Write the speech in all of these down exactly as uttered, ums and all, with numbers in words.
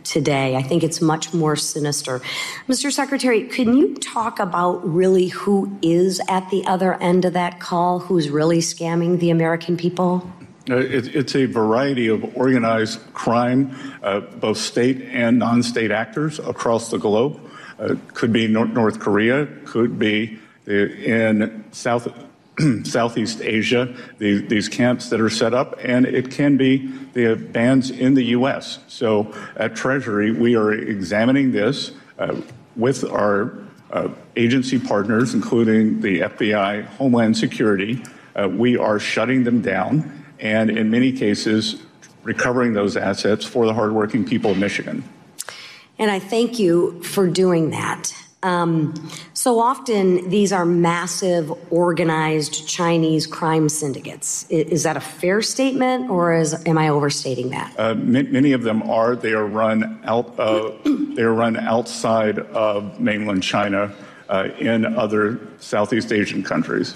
today. I think it's much more sinister. Mister Secretary, can you talk about really who is at the other end of that call, who's really scamming the American people? Uh, it, it's a variety of organized crime, uh, both state and non-state actors across the globe. Uh, could be North, North Korea, could be the, in South Southeast Asia, the, these camps that are set up, and it can be the bans in the U S. So at Treasury, we are examining this uh, with our uh, agency partners, including the F B I, Homeland Security. Uh, we are shutting them down and in many cases recovering those assets for the hardworking people of Michigan. And I thank you for doing that. Um, so often these are massive, organized Chinese crime syndicates. Is, is that a fair statement, or is, am I overstating that? Uh, many of them are. They are run out. Uh, they are run outside of mainland China, uh, in other Southeast Asian countries.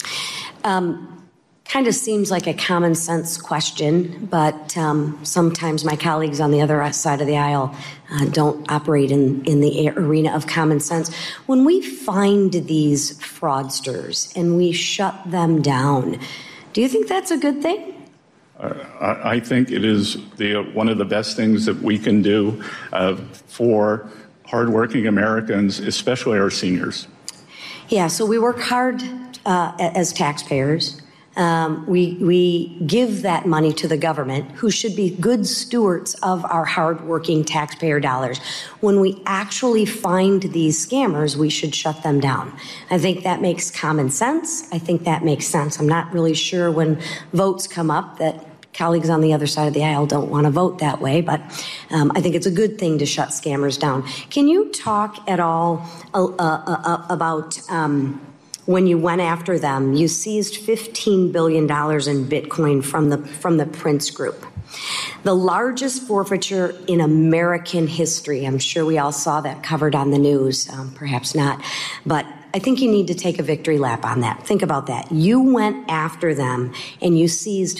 Um, Kind of seems like a common sense question, but um, sometimes my colleagues on the other side of the aisle uh, don't operate in, in the arena of common sense. When we find these fraudsters and we shut them down, do you think that's a good thing? Uh, I, I think it is the, uh, one of the best things that we can do uh, for hardworking Americans, especially our seniors. Yeah, so we work hard uh, as taxpayers. Um, we, we give that money to the government, who should be good stewards of our hardworking taxpayer dollars. When we actually find these scammers, we should shut them down. I think that makes common sense. I think that makes sense. I'm not really sure when votes come up that colleagues on the other side of the aisle don't want to vote that way, but um, I think it's a good thing to shut scammers down. Can you talk at all uh, uh, uh, about um, when you went after them? You seized fifteen billion dollars in Bitcoin from the from the Prince Group, the largest forfeiture in American history. I'm sure we all saw that covered on the news, um, perhaps not, but I think you need to take a victory lap on that. Think about that. You went after them and you seized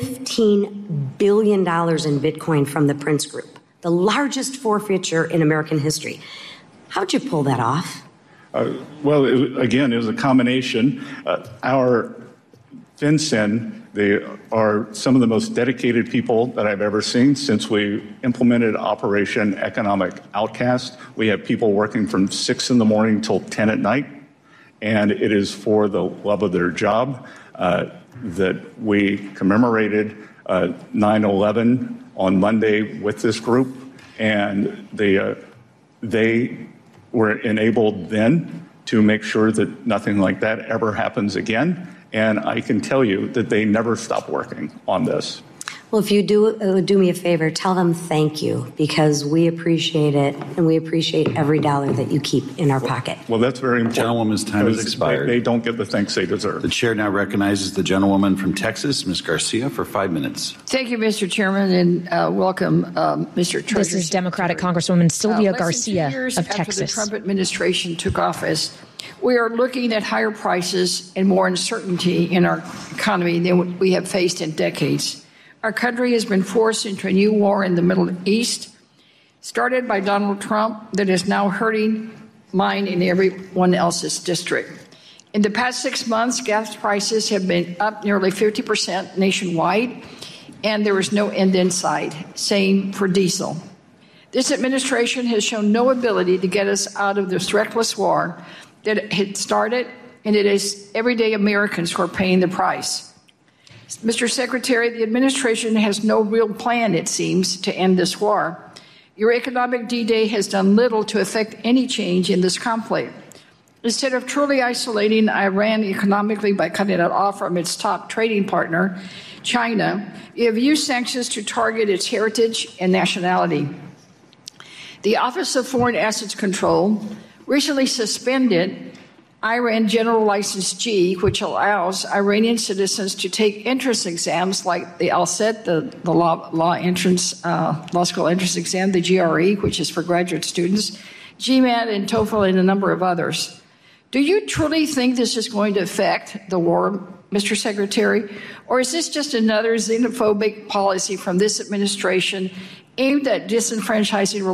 fifteen billion dollars in Bitcoin from the Prince Group, the largest forfeiture in American history. How'd you pull that off? Uh, well, it, again, it was a combination. Uh, our FinCEN, they are some of the most dedicated people that I've ever seen since we implemented Operation Economic Outcast. We have people working from six in the morning till ten at night, and it is for the love of their job uh, that we commemorated uh, nine eleven on Monday with this group, and they uh, they. were enabled then to make sure that nothing like that ever happens again. And I can tell you that they never stop working on this. Well, if you do uh, do me a favor, tell them thank you, because we appreciate it, and we appreciate every dollar that you keep in our well, pocket. Well, that's very important. Gentlewoman's time has expired. They, they don't get the thanks they deserve. The chair now recognizes the gentlewoman from Texas, Miz Garcia, for five minutes. Thank you, Mister Chairman, and uh, welcome, um, Mister Treasury This is Democratic Congresswoman Sylvia uh, Garcia less than two years of after Texas. The Trump administration took office, we are looking at higher prices and more uncertainty in our economy than we have faced in decades. Our country has been forced into a new war in the Middle East, started by Donald Trump, that is now hurting mine and everyone else's district. In the past six months, gas prices have been up nearly fifty percent nationwide, and there is no end in sight. Same for diesel. This administration has shown no ability to get us out of this reckless war that had started, and it is everyday Americans who are paying the price. Mister Secretary, the administration has no real plan, it seems, to end this war. Your economic D-Day has done little to effect any change in this conflict. Instead of truly isolating Iran economically by cutting it off from its top trading partner, China, you have used sanctions to target its heritage and nationality. The Office of Foreign Assets Control recently suspended Iran General License G, which allows Iranian citizens to take entrance exams like the LSAT, the, the law, law entrance, uh, law school entrance exam, the G R E, which is for graduate students, GMAT and TOEFL, and a number of others. Do you truly think this is going to affect the war, Mister Secretary, or is this just another xenophobic policy from this administration aimed at disenfranchising